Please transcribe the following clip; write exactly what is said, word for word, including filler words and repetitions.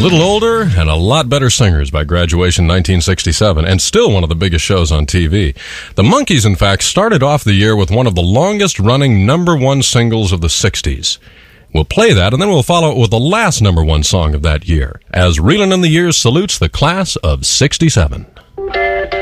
little older and a lot better singers by graduation nineteen sixty-seven, and still one of the biggest shows on T V. The Monkees, in fact, started off the year with one of the longest-running number one singles of the sixties. We'll play that, and then we'll follow it with the last number one song of that year, as Reelin' in the Years salutes the class of sixty-seven.